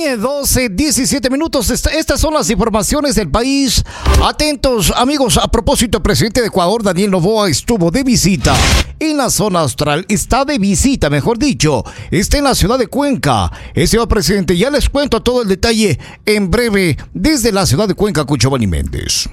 Bien, 17 minutos. Estas son las informaciones del país. Atentos, amigos. A propósito, el presidente de Ecuador, Daniel Noboa, estuvo de visita en la zona austral. Está de visita, mejor dicho. Está en la ciudad de Cuenca. Señor presidente, ya les cuento todo el detalle en breve desde la ciudad de Cuenca, Cuchabani Méndez.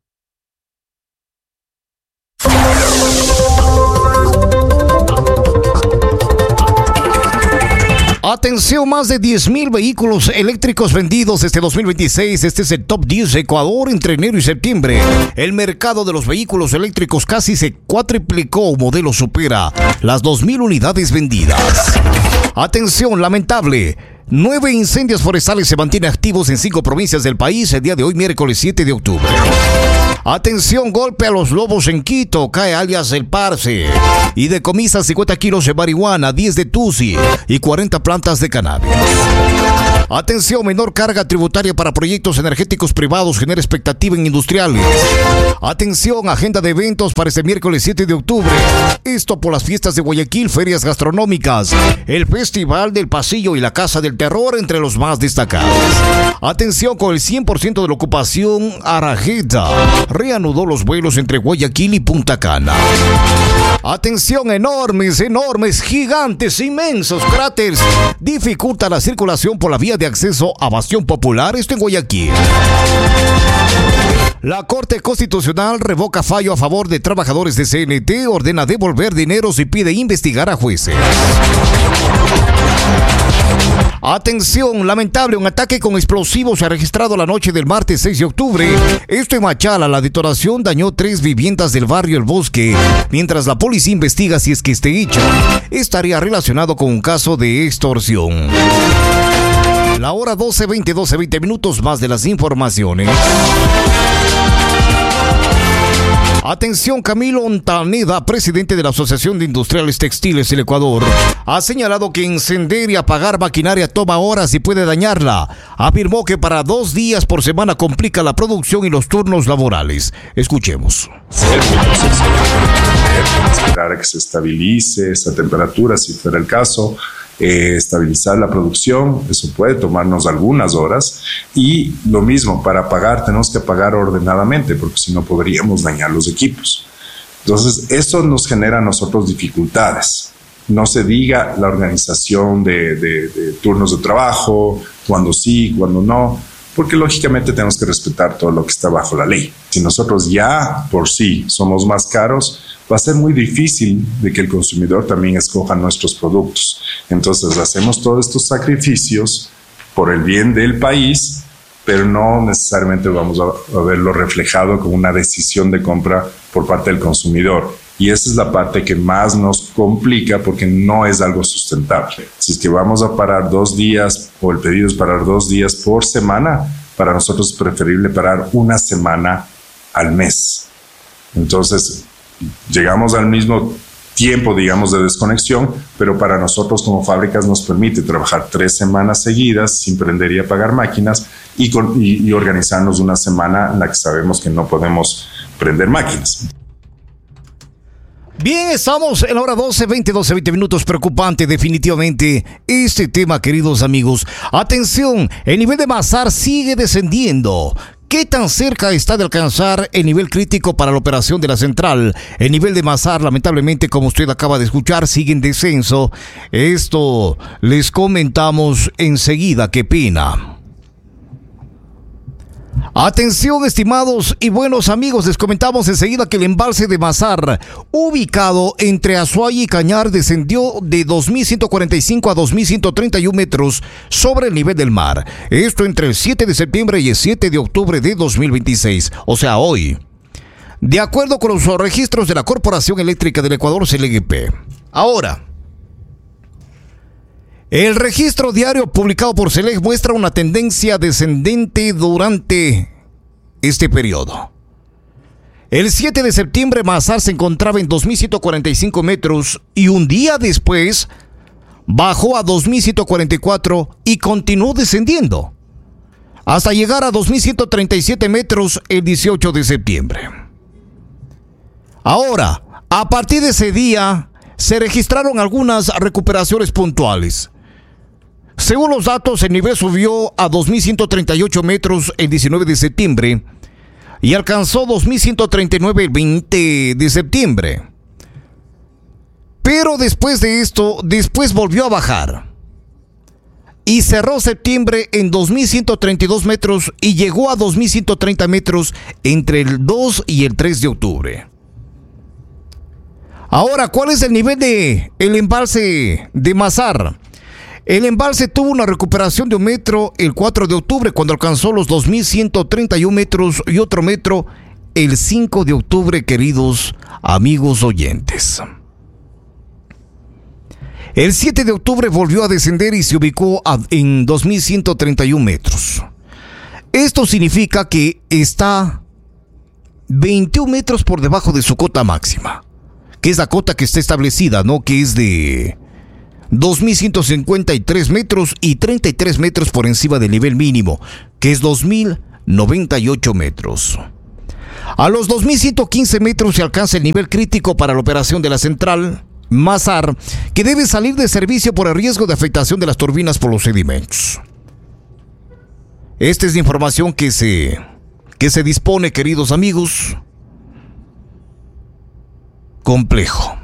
Atención, más de 10,000 vehículos eléctricos vendidos este 2026. Este es el top 10 de Ecuador entre enero y septiembre. El mercado de los vehículos eléctricos casi se cuatriplicó. Un modelo supera las 2,000 unidades vendidas. Atención, lamentable. 9 incendios forestales se mantienen activos en 5 provincias del país el día de hoy, miércoles 7 de octubre. Atención, golpe a los lobos en Quito, cae alias El Parce y decomisa 50 kilos de marihuana, 10 de tusi y 40 plantas de cannabis. Atención, menor carga tributaria para proyectos energéticos privados genera expectativa en industriales. Atención, agenda de eventos para este miércoles 7 de octubre. Esto por las fiestas de Guayaquil, ferias gastronómicas, el Festival del Pasillo y la Casa del Terror entre los más destacados. Atención, con el 100% de la ocupación, Arajeta reanudó los vuelos entre Guayaquil y Punta Cana. Atención, enormes, gigantes, inmensos cráteres dificultan la circulación por la vía de acceso a Bastión Popular, esto en Guayaquil. La Corte Constitucional revoca fallo a favor de trabajadores de CNT, ordena devolver dineros y pide investigar a jueces. Atención, lamentable, un ataque con explosivos se ha registrado la noche del martes 6 de octubre. Esto en Machala, la detonación dañó 3 viviendas del barrio El Bosque, mientras la policía investiga si es que este hecho estaría relacionado con un caso de extorsión. La hora 12:20 minutos más de las informaciones. Atención, Camilo Ontaneda, presidente de la Asociación de Industriales Textiles del Ecuador, ha señalado que encender y apagar maquinaria toma horas y puede dañarla. Afirmó que para 2 días por semana complica la producción y los turnos laborales. Escuchemos. Esperar a que se estabilice esa temperatura, si fuera el caso. Estabilizar la producción, eso puede tomarnos algunas horas, y lo mismo, para apagar tenemos que apagar ordenadamente porque si no podríamos dañar los equipos. Entonces eso nos genera a nosotros dificultades. No se diga la organización de turnos de trabajo, cuando sí, cuando no, porque lógicamente tenemos que respetar todo lo que está bajo la ley. Si nosotros ya por sí somos más caros, va a ser muy difícil de que el consumidor también escoja nuestros productos. Entonces hacemos todos estos sacrificios por el bien del país, pero no necesariamente vamos a verlo reflejado como una decisión de compra por parte del consumidor. Y esa es la parte que más nos complica porque no es algo sustentable. Si es que vamos a parar 2 días o el pedido es parar 2 días por semana, para nosotros es preferible parar 1 semana al mes. Entonces, llegamos al mismo tiempo, digamos, de desconexión, pero para nosotros como fábricas nos permite trabajar 3 semanas seguidas sin prender y apagar máquinas y organizarnos una semana en la que sabemos que no podemos prender máquinas. Bien, estamos en la hora 12:20 minutos. Preocupante definitivamente este tema, queridos amigos. Atención, el nivel de Masar sigue descendiendo. ¿Qué tan cerca está de alcanzar el nivel crítico para la operación de la central? El nivel de Masar, lamentablemente, como usted acaba de escuchar, sigue en descenso. Esto les comentamos enseguida. Qué pena. Atención, estimados y buenos amigos, les comentamos enseguida que el embalse de Masar, ubicado entre Azuay y Cañar, descendió de 2.145 a 2.131 metros sobre el nivel del mar. Esto entre el 7 de septiembre y el 7 de octubre de 2026, o sea, hoy. De acuerdo con los registros de la Corporación Eléctrica del Ecuador, CELEGP. Ahora, el registro diario publicado por CELEG muestra una tendencia descendente durante este periodo. El 7 de septiembre, Masar se encontraba en 2.145 metros y un día después bajó a 2.144 y continuó descendiendo hasta llegar a 2.137 metros el 18 de septiembre. Ahora, a partir de ese día, se registraron algunas recuperaciones puntuales. Según los datos, el nivel subió a 2.138 metros el 19 de septiembre y alcanzó 2.139 el 20 de septiembre. Pero después de esto, volvió a bajar y cerró septiembre en 2.132 metros y llegó a 2.130 metros entre el 2 y el 3 de octubre. Ahora, ¿cuál es el nivel del embalse de Mazar? El embalse tuvo una recuperación de 1 metro el 4 de octubre cuando alcanzó los 2.131 metros y otro metro el 5 de octubre, queridos amigos oyentes. El 7 de octubre volvió a descender y se ubicó en 2.131 metros. Esto significa que está 21 metros por debajo de su cota máxima, que es la cota que está establecida, ¿no? Que es de 2.153 metros y 33 metros por encima del nivel mínimo, que es 2.098 metros. A los 2.115 metros se alcanza el nivel crítico para la operación de la central Mazar, que debe salir de servicio por el riesgo de afectación de las turbinas por los sedimentos. Esta es la información que se dispone, queridos amigos. Complejo.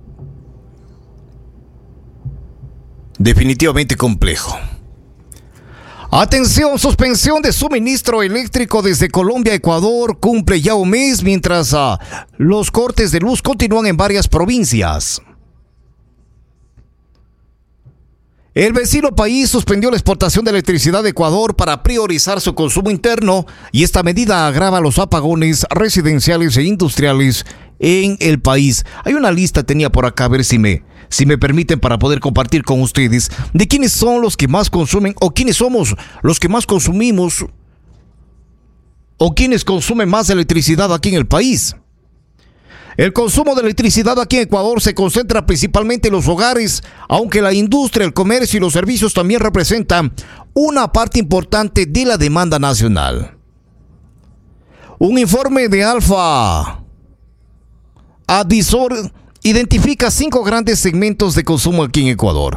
Definitivamente complejo. Atención, suspensión de suministro eléctrico desde Colombia a Ecuador cumple ya un mes, mientras los cortes de luz continúan en varias provincias. El vecino país suspendió la exportación de electricidad de Ecuador para priorizar su consumo interno y esta medida agrava los apagones residenciales e industriales en el país. Hay una lista, tenía por acá, a ver si me permiten, para poder compartir con ustedes de quiénes son los que más consumen o quiénes somos los que más consumimos o quiénes consumen más electricidad aquí en el país. El consumo de electricidad aquí en Ecuador se concentra principalmente en los hogares, aunque la industria, el comercio y los servicios también representan una parte importante de la demanda nacional. Un informe de Alfa Advisor identifica 5 grandes segmentos de consumo aquí en Ecuador.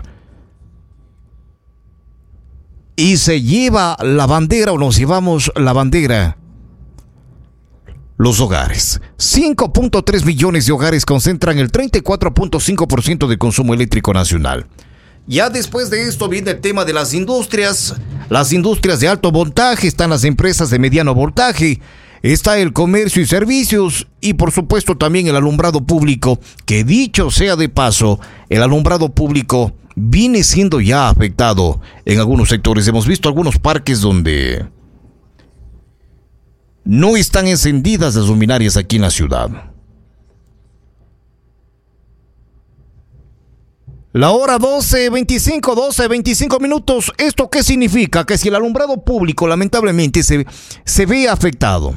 Y se lleva la bandera, o nos llevamos la bandera, los hogares. 5.3 millones de hogares concentran el 34.5% del consumo eléctrico nacional. Ya después de esto viene el tema de las industrias de alto voltaje, están las empresas de mediano voltaje, está el comercio y servicios y por supuesto también el alumbrado público, que dicho sea de paso, el alumbrado público viene siendo ya afectado en algunos sectores. Hemos visto algunos parques donde no están encendidas las luminarias aquí en la ciudad. La hora 12:25 minutos. ¿Esto qué significa? Que si el alumbrado público lamentablemente se ve afectado,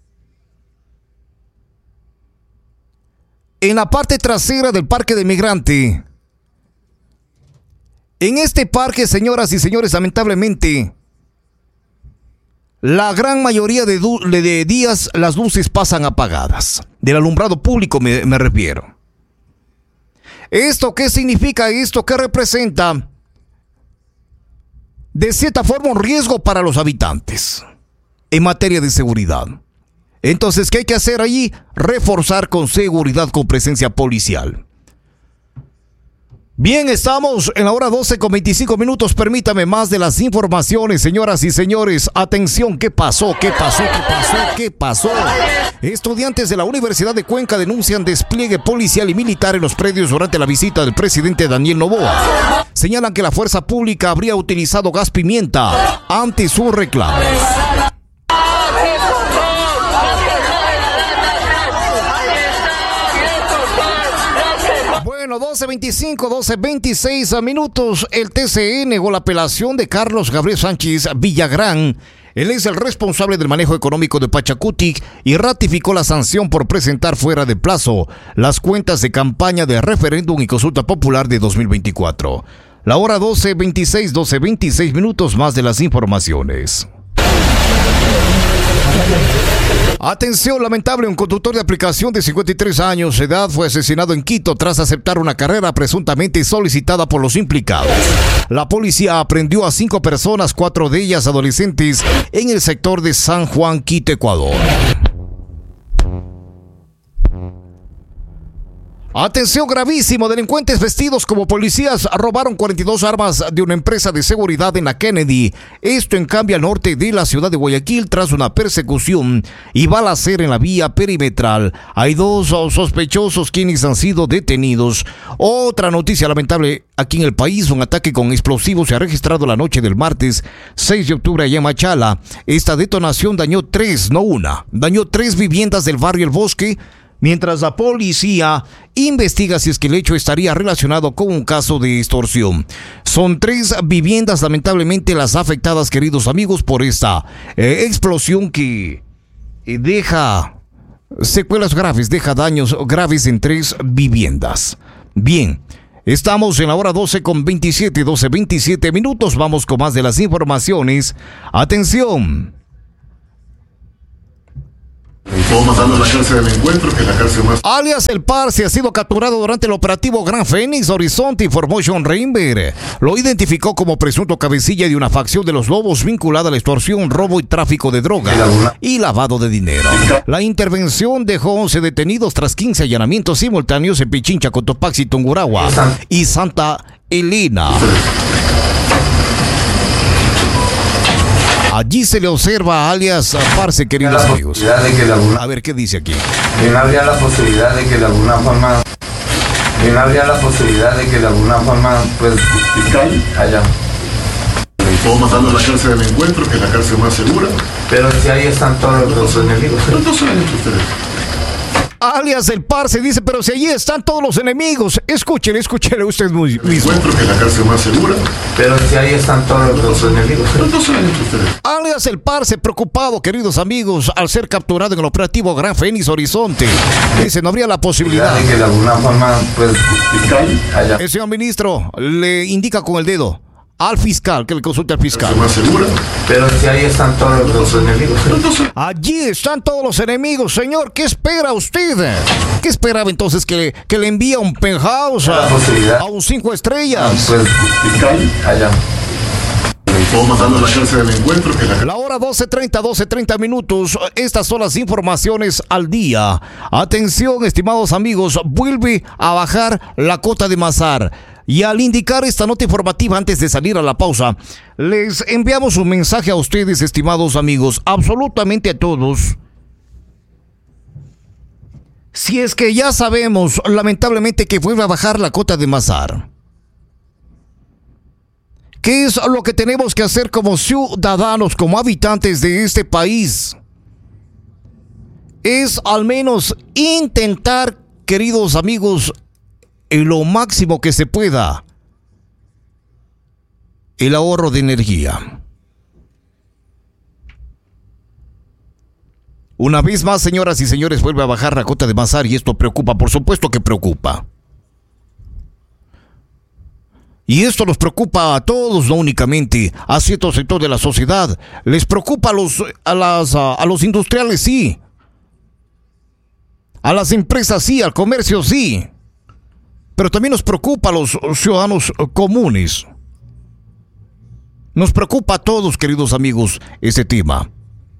en la parte trasera del Parque del Migrante, en este parque, señoras y señores, lamentablemente, la gran mayoría de días las luces pasan apagadas. Del alumbrado público me refiero. ¿Esto qué significa? ¿Esto qué representa? De cierta forma un riesgo para los habitantes en materia de seguridad. Entonces, ¿qué hay que hacer allí? Reforzar con seguridad, con presencia policial. Bien, estamos en la hora 12:25 minutos. Permítame más de las informaciones, señoras y señores. Atención, ¿qué pasó? Estudiantes de la Universidad de Cuenca denuncian despliegue policial y militar en los predios durante la visita del presidente Daniel Noboa. Señalan que la fuerza pública habría utilizado gas pimienta ante sus reclamos. Bueno, 12:26 minutos. El TCE negó la apelación de Carlos Gabriel Sánchez Villagrán. Él es el responsable del manejo económico de Pachacutic y ratificó la sanción por presentar fuera de plazo las cuentas de campaña de referéndum y consulta popular de 2024. La hora 12:26 minutos, más de las informaciones. Atención, lamentable, un conductor de aplicación de 53 años de edad fue asesinado en Quito tras aceptar una carrera presuntamente solicitada por los implicados. La policía aprehendió a 5 personas, 4 de ellas adolescentes, en el sector de San Juan, Quito, Ecuador. Atención, gravísimo, delincuentes vestidos como policías robaron 42 armas de una empresa de seguridad en la Kennedy. Esto en cambio al norte de la ciudad de Guayaquil tras una persecución y balacera en la vía perimetral. Hay 2 sospechosos quienes han sido detenidos. Otra noticia lamentable aquí en el país, un ataque con explosivos se ha registrado la noche del martes 6 de octubre allá en Machala. Esta detonación dañó 3, no una, dañó 3 viviendas del barrio El Bosque, mientras la policía investiga si es que el hecho estaría relacionado con un caso de extorsión. Son 3 viviendas, lamentablemente, las afectadas, queridos amigos, por esta explosión que deja secuelas graves, deja daños graves en 3 viviendas. Bien, estamos en la hora 12:27 minutos. Vamos con más de las informaciones. Atención. Matando la cárcel del encuentro, que es la cárcel más... Alias El Parce ha sido capturado durante el operativo Gran Fénix Horizonte, informó John Reinberg. Lo identificó como presunto cabecilla de una facción de los Lobos vinculada a la extorsión, robo y tráfico de droga y lavado de dinero. La intervención dejó 11 detenidos tras 15 allanamientos simultáneos en Pichincha, Cotopaxi, Tungurahua y Santa Elena. Allí se le observa a alias Parce, queridos amigos. A ver qué dice aquí. Bien habría la posibilidad de que de alguna forma, pues, fiscal allá. Todos matando la cárcel del encuentro, que es la cárcel más segura. Pero si ahí están todos los enemigos. ¿Cuántos son ustedes? Alias El Parce dice, pero si allí están todos los enemigos. Escúchele usted mismo. Encuentro, que es la cárcel más segura. Pero si ahí están todos los enemigos. ¿Cuántos son ustedes? Alias El Parce, preocupado, queridos amigos, al ser capturado en el operativo Gran Fénix Horizonte. Dice, no habría la posibilidad de que de alguna forma, pues, fiscal allá. El señor ministro le indica con el dedo al fiscal, que le consulte al fiscal. ¿Más segura? Pero si ahí están todos los enemigos. Allí están todos los enemigos, señor. ¿Qué espera usted? ¿Qué esperaba entonces? ¿Que le envíe un penthouse a un 5 estrellas? Pues, fiscal allá. Todos matando la cárcel del encuentro, que es La hora 12:30 minutos. Estas son las informaciones al día. Atención, estimados amigos, vuelve a bajar la cota de Masar. Y al indicar esta nota informativa antes de salir a la pausa, les enviamos un mensaje a ustedes, estimados amigos, absolutamente a todos. Si es que ya sabemos, lamentablemente, que vuelve a bajar la cota de Masar, ¿qué es lo que tenemos que hacer como ciudadanos, como habitantes de este país? Es al menos intentar, queridos amigos, en lo máximo que se pueda, el ahorro de energía. Una vez más, señoras y señores, vuelve a bajar la cota de Masar y esto preocupa, por supuesto que preocupa. Y esto nos preocupa a todos, no únicamente a cierto sector de la sociedad. Les preocupa a los industriales, sí. A las empresas, sí. Al comercio, sí. Pero también nos preocupa a los ciudadanos comunes. Nos preocupa a todos, queridos amigos, ese tema.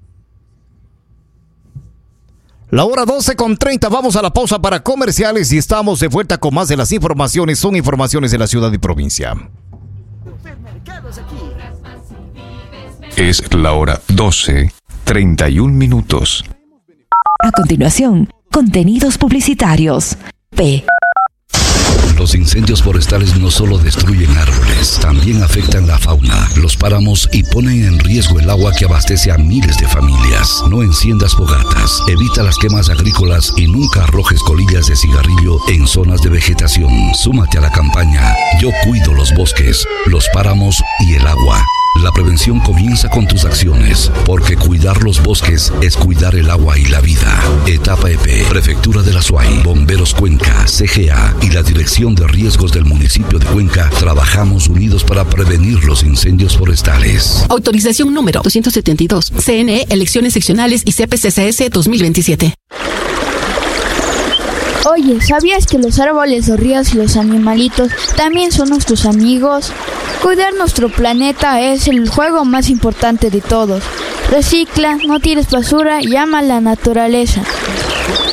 La hora 12:30, vamos a la pausa para comerciales y estamos de vuelta con más de las informaciones. Son informaciones de la ciudad y provincia. Es la hora 12:31 minutos. A continuación, contenidos publicitarios. P. Los incendios forestales no solo destruyen árboles, también afectan la fauna, los páramos y ponen en riesgo el agua que abastece a miles de familias. No enciendas fogatas, evita las quemas agrícolas y nunca arrojes colillas de cigarrillo en zonas de vegetación. Súmate a la campaña Yo cuido los bosques, los páramos y el agua. La prevención comienza con tus acciones, porque cuidar los bosques es cuidar el agua y la vida. Etapa EP, Prefectura de la Azuay, Bomberos Cuenca, CGA y la Dirección de Riesgos del municipio de Cuenca trabajamos unidos para prevenir los incendios forestales. Autorización número 272. CNE, Elecciones Seccionales y CPCCS 2027. Oye, ¿sabías que los árboles, los ríos y los animalitos también son nuestros amigos? Cuidar nuestro planeta es el juego más importante de todos. Recicla, no tires basura y ama la naturaleza.